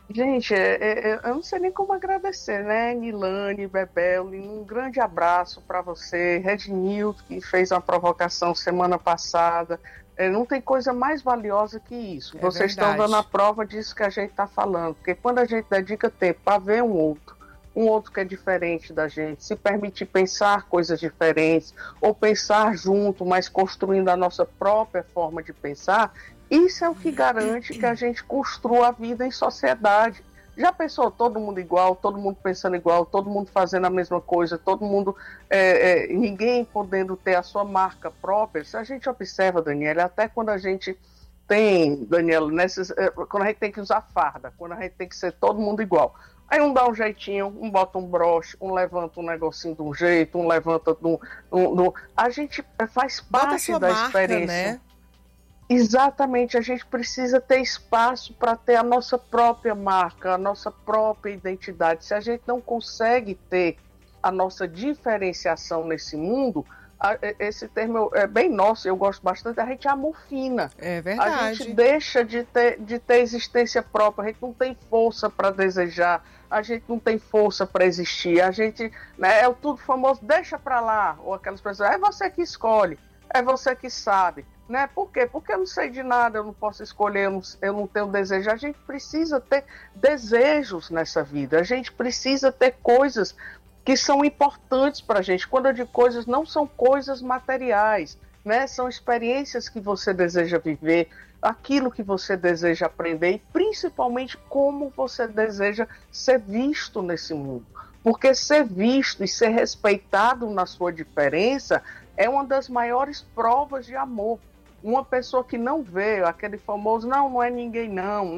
Gente, eu não sei nem como agradecer, né? Nilane, Bebel, um grande abraço para você, Rednilton, que fez uma provocação semana passada. Não tem coisa mais valiosa que isso. É Vocês estão dando a verdade. prova disso que a gente está falando, porque quando a gente dedica tempo para ver um outro que é diferente da gente, se permitir pensar coisas diferentes, ou pensar junto, mas construindo a nossa própria forma de pensar, isso é o que garante que a gente construa a vida em sociedade. Já pensou todo mundo igual, todo mundo pensando igual, todo mundo fazendo a mesma coisa, todo mundo, ninguém podendo ter a sua marca própria? Se a gente observa, Daniela, até quando a gente tem, Daniela, quando a gente tem que usar farda, quando a gente tem que ser todo mundo igual. Aí um dá um jeitinho, um bota um broche, um levanta um negocinho de um jeito, um levanta de um. A gente faz Bota a parte sua da marca, experiência. né? Exatamente, a gente precisa ter espaço para ter a nossa própria marca, a nossa própria identidade. Se a gente não consegue ter a nossa diferenciação nesse mundo, esse termo é bem nosso, eu gosto bastante, a gente amofina. É A gente verdade. deixa de ter existência própria, a gente não tem força para desejar, a gente não tem força para existir, a gente, né, é o tudo famoso, deixa para lá, ou aquelas pessoas, é você que escolhe, é você que sabe. Né? Por quê? Porque eu não sei de nada, eu não posso escolher, eu não tenho desejo. A gente precisa ter desejos nessa vida, a gente precisa ter coisas que são importantes para a gente. Quando eu digo coisas, não são coisas materiais, né? São experiências que você deseja viver, aquilo que você deseja aprender e principalmente como você deseja ser visto nesse mundo. Porque ser visto e ser respeitado na sua diferença é uma das maiores provas de amor. Uma pessoa que não vê, aquele famoso, não é ninguém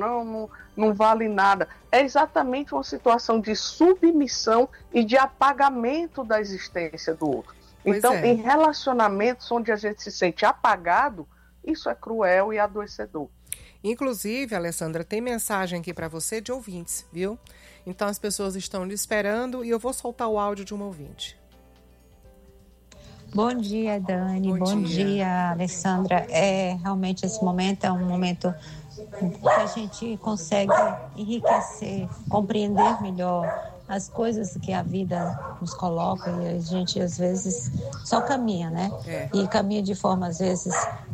não vale nada, é exatamente uma situação de submissão e de apagamento da existência do outro. Pois Então, é. em relacionamentos onde a gente se sente apagado, isso é cruel e adoecedor. Inclusive, Alessandra, tem mensagem aqui para você de ouvintes, viu? Então as pessoas estão lhe esperando e eu vou soltar o áudio de um ouvinte. Bom dia, Dani. Bom Bom dia. dia, Alessandra. Realmente esse momento é um momento que a gente consegue enriquecer, compreender melhor as coisas que a vida nos coloca e a gente às vezes só caminha, né? E caminha de forma às vezes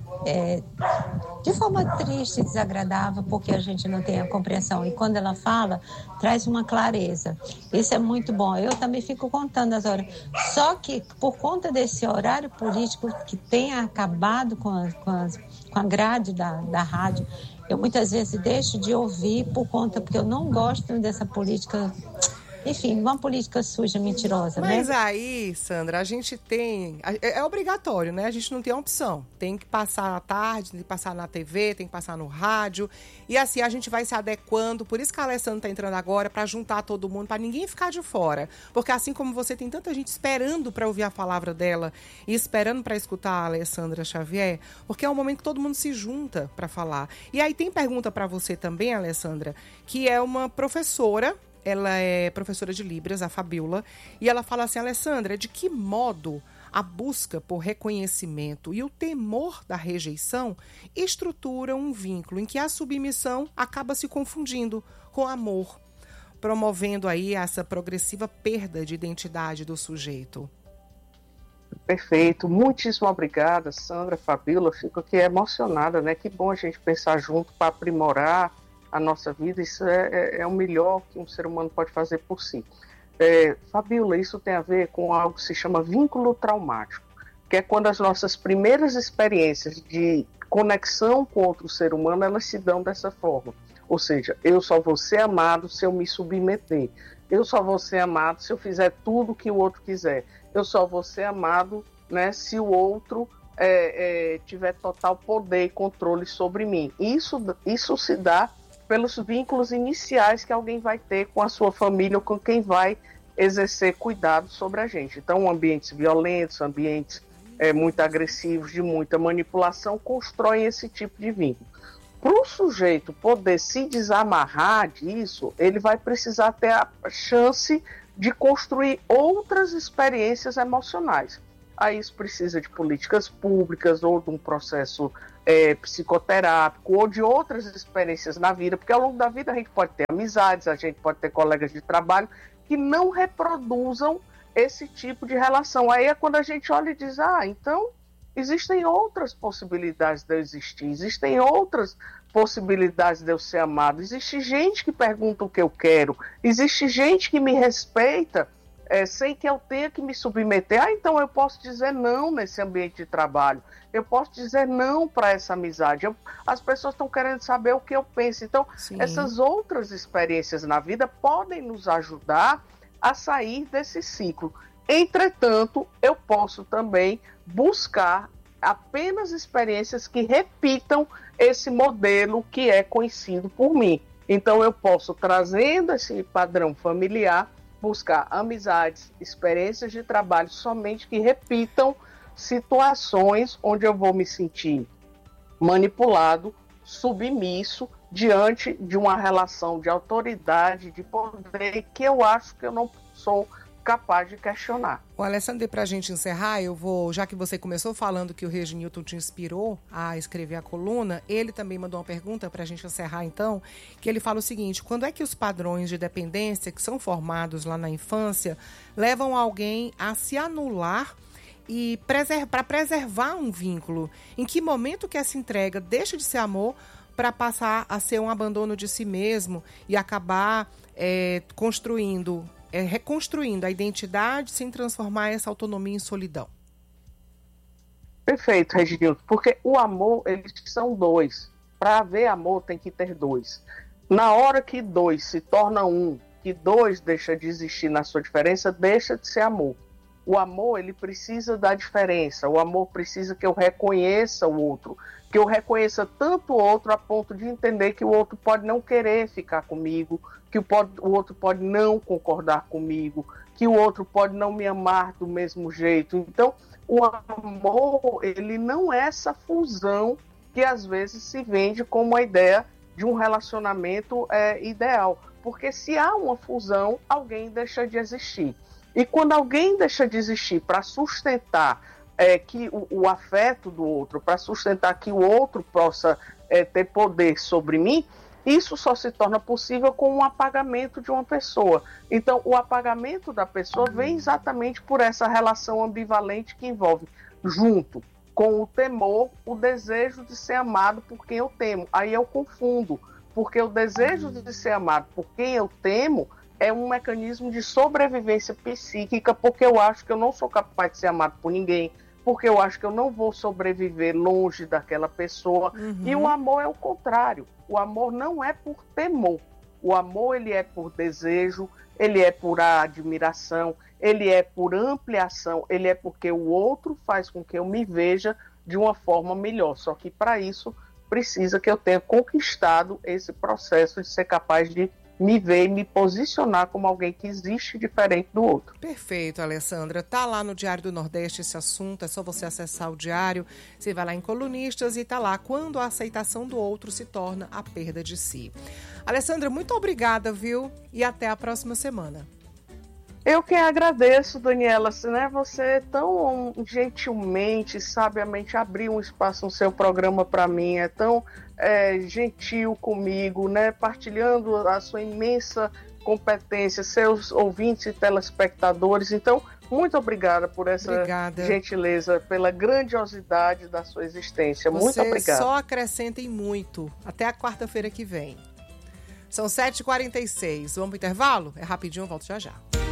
de forma triste, desagradável, porque a gente não tem a compreensão. E quando ela fala, traz uma clareza. Isso é muito bom. Eu também fico contando as horas. Só que, por conta desse horário político que tem acabado com a grade da rádio, eu muitas vezes deixo de ouvir porque eu não gosto dessa política. Enfim, uma política suja, mentirosa, Mas né? aí, Sandra, a gente tem... É obrigatório, né? A gente não tem opção. Tem que passar à tarde, tem que passar na TV, tem que passar no rádio. E assim a gente vai se adequando. Por isso que a Alessandra tá entrando agora, para juntar todo mundo, para ninguém ficar de fora. Porque assim como você, tem tanta gente esperando para ouvir a palavra dela e esperando para escutar a Alessandra Xavier, porque é um momento que todo mundo se junta para falar. E aí tem pergunta para você também, Alessandra, que é uma professora. Ela é professora de Libras, a Fabiola, e ela fala assim: Alessandra, de que modo a busca por reconhecimento e o temor da rejeição estruturam um vínculo em que a submissão acaba se confundindo com amor, promovendo aí essa progressiva perda de identidade do sujeito? Perfeito, muitíssimo obrigada, Sandra, Fabíola, fico aqui emocionada, né? Que bom a gente pensar junto para aprimorar a nossa vida, isso é o melhor que um ser humano pode fazer por si. Fabíola, isso tem a ver com algo que se chama vínculo traumático, que é quando as nossas primeiras experiências de conexão com outro ser humano, elas se dão dessa forma. Ou seja, eu só vou ser amado se eu me submeter. Eu só vou ser amado se eu fizer tudo que o outro quiser. Eu só vou ser amado, né, se o outro tiver total poder e controle sobre mim. Isso se dá pelos vínculos iniciais que alguém vai ter com a sua família ou com quem vai exercer cuidado sobre a gente. Então, ambientes violentos, ambientes muito agressivos, de muita manipulação, constroem esse tipo de vínculo. Para o sujeito poder se desamarrar disso, ele vai precisar ter a chance de construir outras experiências emocionais. Aí isso precisa de políticas públicas ou de um processo psicoterápico ou de outras experiências na vida, porque ao longo da vida a gente pode ter amizades, a gente pode ter colegas de trabalho que não reproduzam esse tipo de relação. Aí é quando a gente olha e diz, então existem outras possibilidades de eu existir, existem outras possibilidades de eu ser amado, existe gente que pergunta o que eu quero, existe gente que me respeita sem que eu tenha que me submeter. Então eu posso dizer não nesse ambiente de trabalho, eu posso dizer não para essa amizade. As pessoas estão querendo saber o que eu penso. Então, sim, essas outras experiências na vida podem nos ajudar a sair desse ciclo. Entretanto, eu posso também buscar apenas experiências que repitam esse modelo que é conhecido por mim. Então, eu posso, trazendo esse padrão familiar, buscar amizades, experiências de trabalho somente que repitam situações onde eu vou me sentir manipulado, submisso, diante de uma relação de autoridade, de poder, que eu acho que eu não sou capaz de questionar. O Alessandro, para a gente encerrar, eu vou, já que você começou falando que o Reginilton te inspirou a escrever a coluna, ele também mandou uma pergunta para a gente encerrar então, que ele fala o seguinte: quando é que os padrões de dependência que são formados lá na infância levam alguém a se anular e para preservar um vínculo? Em que momento que essa entrega deixa de ser amor para passar a ser um abandono de si mesmo e acabar reconstruindo a identidade sem transformar essa autonomia em solidão? Perfeito, Reginildo, porque o amor, eles são dois. Para haver amor tem que ter dois. Na hora que dois se torna um, que dois deixa de existir na sua diferença, deixa de ser amor. O amor, ele precisa da diferença, o amor precisa que eu reconheça o outro, que eu reconheça tanto o outro a ponto de entender que o outro pode não querer ficar comigo, que o outro pode não concordar comigo, que o outro pode não me amar do mesmo jeito. Então, o amor, ele não é essa fusão que às vezes se vende como a ideia de um relacionamento ideal, porque se há uma fusão, alguém deixa de existir. E quando alguém deixa de existir para sustentar que o afeto do outro, para sustentar que o outro possa ter poder sobre mim, isso só se torna possível com o apagamento de uma pessoa. Então, o apagamento da pessoa vem exatamente por essa relação ambivalente que envolve, junto com o temor, o desejo de ser amado por quem eu temo. Aí eu confundo, porque o desejo de ser amado por quem eu temo é um mecanismo de sobrevivência psíquica, porque eu acho que eu não sou capaz de ser amado por ninguém, porque eu acho que eu não vou sobreviver longe daquela pessoa. E o amor é o contrário. O amor não é por temor. O amor, ele é por desejo, ele é por admiração, ele é por ampliação, ele é porque o outro faz com que eu me veja de uma forma melhor. Só que para isso precisa que eu tenha conquistado esse processo de ser capaz de me ver e me posicionar como alguém que existe diferente do outro. Perfeito, Alessandra. Tá lá no Diário do Nordeste esse assunto, é só você acessar o diário, você vai lá em colunistas e tá lá quando a aceitação do outro se torna a perda de si. Alessandra, muito obrigada, viu? E até a próxima semana. Eu que agradeço, Daniela, né? Você tão gentilmente, sabiamente abriu um espaço no seu programa para mim, é tão gentil comigo, né? Partilhando a sua imensa competência, seus ouvintes e telespectadores. Então, muito obrigada por essa gentileza, pela grandiosidade da sua existência. Muito obrigada. Você só acrescenta em muito. Até a quarta-feira que vem. São 7h46. Vamos pro intervalo? É rapidinho, eu volto já já.